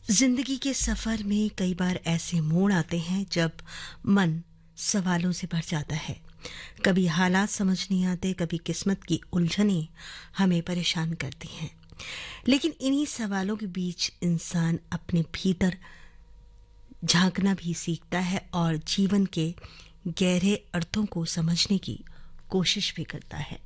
जिंदगी के सफर में कई बार ऐसे मोड़ आते हैं जब मन सवालों से भर जाता है। कभी हालात समझ नहीं आते, कभी किस्मत की उलझनें हमें परेशान करती हैं। लेकिन इन्हीं सवालों के बीच इंसान अपने भीतर झांकना भी सीखता है और जीवन के गहरे अर्थों को समझने की कोशिश भी करता है।